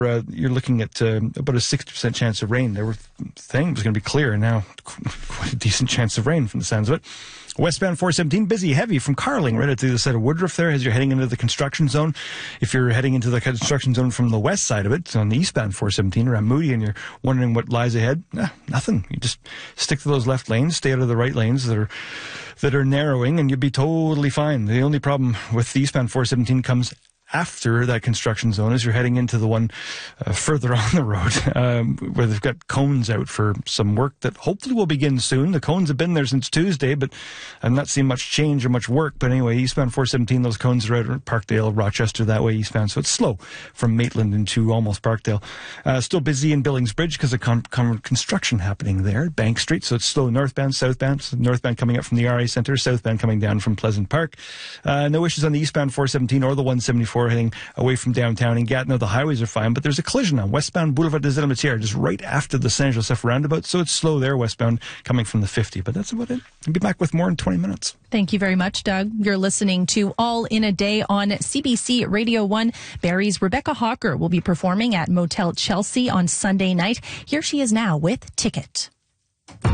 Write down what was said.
you're looking at about a 60% chance of rain. They were saying it was going to be clear, and now quite a decent chance of rain from the sounds of it. Westbound 417, busy, heavy from Carling right out to the side of Woodruff there as you're heading into the construction zone. If you're heading into the construction zone from the west side of it, so on the eastbound 417 around Moody, and you're wondering what lies ahead, nothing. You just stick to those left lanes, stay out of the right lanes that are narrowing, and you'll be totally fine. The only problem with the eastbound 417 comes after that construction zone as you're heading into the one further on the road where they've got cones out for some work that hopefully will begin soon. The cones have been there since Tuesday, but I've not seen much change or much work. But anyway, eastbound 417, those cones are out at Parkdale, Rochester, that way eastbound. So it's slow from Maitland into almost Parkdale. Still busy in Billings Bridge because of construction happening there, Bank Street. So it's slow northbound, southbound. So northbound coming up from the RA Centre, southbound coming down from Pleasant Park. No issues on the eastbound 417 or the 174 heading away from downtown. In Gatineau, the highways are fine, but there's a collision on westbound Boulevard des Elementières just right after the Saint-Joseph roundabout, so it's slow there westbound coming from the 50. But that's about it. I'll be back with more in 20 minutes. Thank you very much, Doug. You're listening to All in a Day on CBC Radio 1. Barrie's Rebecca Hawker will be performing at Motel Chelsea on Sunday night. Here she is now with Ticket.